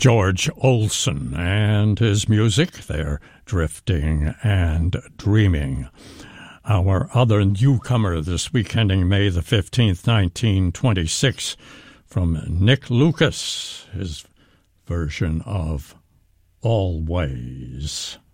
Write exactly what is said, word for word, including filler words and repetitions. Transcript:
George Olsen and his music, they're Drifting and Dreaming. Our other newcomer this week, ending May the fifteenth, nineteen twenty-six, from Nick Lucas, his version of Always.